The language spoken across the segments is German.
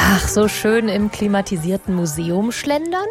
Ach, so schön im klimatisierten Museum schlendern?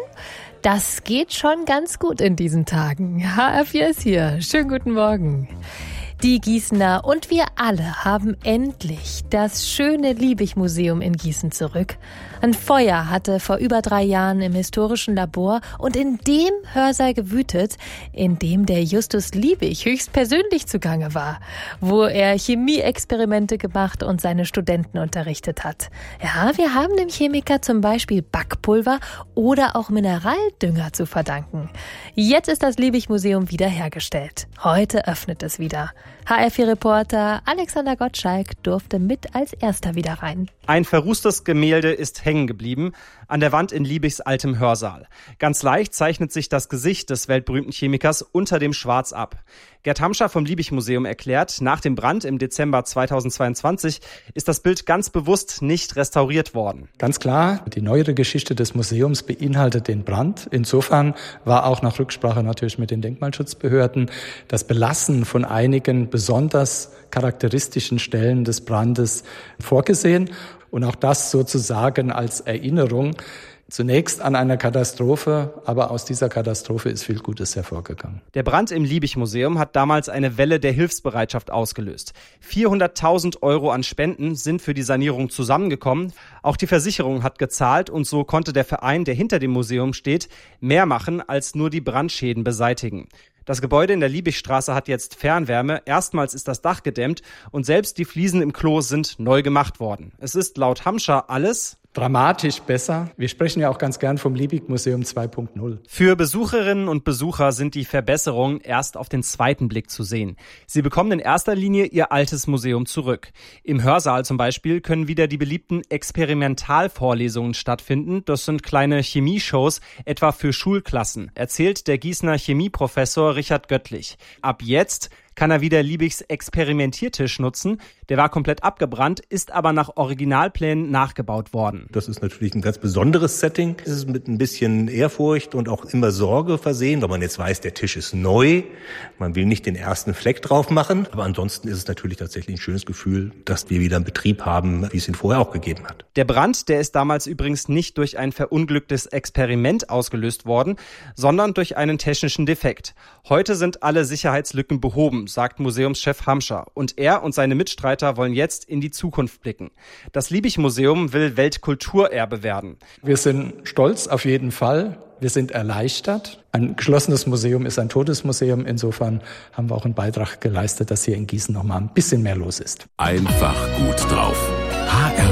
Das geht schon ganz gut in diesen Tagen. HR4 ist hier. Schönen guten Morgen. Die Gießener und wir alle haben endlich das schöne Liebig-Museum in Gießen zurück. Ein Feuer hatte vor über 3 Jahren im historischen Labor und in dem Hörsaal gewütet, in dem der Justus Liebig höchstpersönlich zugange war, wo er Chemieexperimente gemacht und seine Studenten unterrichtet hat. Ja, wir haben dem Chemiker zum Beispiel Backpulver oder auch Mineraldünger zu verdanken. Jetzt ist das Liebig-Museum wiederhergestellt. Heute öffnet es wieder. HR4-Reporter Alexander Gottschalk durfte mit als erster wieder rein. Ein verrußtes Gemälde ist hängen geblieben an der Wand in Liebigs altem Hörsaal. Ganz leicht zeichnet sich das Gesicht des weltberühmten Chemikers unter dem Schwarz ab. Gerd Hamscher vom Liebig-Museum erklärt, nach dem Brand im Dezember 2022 ist das Bild ganz bewusst nicht restauriert worden. Ganz klar, die neuere Geschichte des Museums beinhaltet den Brand. Insofern war auch nach Rücksprache natürlich mit den Denkmalschutzbehörden das Belassen von einigen besonders charakteristischen Stellen des Brandes vorgesehen. Und auch das sozusagen als Erinnerung zunächst an eine Katastrophe, aber aus dieser Katastrophe ist viel Gutes hervorgegangen. Der Brand im Liebig-Museum hat damals eine Welle der Hilfsbereitschaft ausgelöst. 400.000 € an Spenden sind für die Sanierung zusammengekommen. Auch die Versicherung hat gezahlt und so konnte der Verein, der hinter dem Museum steht, mehr machen als nur die Brandschäden beseitigen. Das Gebäude in der Liebigstraße hat jetzt Fernwärme. Erstmals ist das Dach gedämmt und selbst die Fliesen im Klo sind neu gemacht worden. Es ist laut Hamscher alles dramatisch besser. Wir sprechen ja auch ganz gern vom Liebig-Museum 2.0. Für Besucherinnen und Besucher sind die Verbesserungen erst auf den zweiten Blick zu sehen. Sie bekommen in erster Linie ihr altes Museum zurück. Im Hörsaal zum Beispiel können wieder die beliebten Experimentalvorlesungen stattfinden. Das sind kleine Chemieshows, etwa für Schulklassen, erzählt der Gießener Chemieprofessor Richard Göttlich. Ab jetzt kann er wieder Liebigs Experimentiertisch nutzen. Der war komplett abgebrannt, ist aber nach Originalplänen nachgebaut worden. Das ist natürlich ein ganz besonderes Setting. Es ist mit ein bisschen Ehrfurcht und auch immer Sorge versehen, weil man jetzt weiß, der Tisch ist neu. Man will nicht den ersten Fleck drauf machen. Aber ansonsten ist es natürlich tatsächlich ein schönes Gefühl, dass wir wieder einen Betrieb haben, wie es ihn vorher auch gegeben hat. Der Brand, der ist damals übrigens nicht durch ein verunglücktes Experiment ausgelöst worden, sondern durch einen technischen Defekt. Heute sind alle Sicherheitslücken behoben, sagt Museumschef Hamscher. Und er und seine Mitstreiter wollen jetzt in die Zukunft blicken. Das Liebig-Museum will Weltkulturerbe werden. Wir sind stolz auf jeden Fall. Wir sind erleichtert. Ein geschlossenes Museum ist ein totes Museum. Insofern haben wir auch einen Beitrag geleistet, dass hier in Gießen noch mal ein bisschen mehr los ist. Einfach gut drauf. HR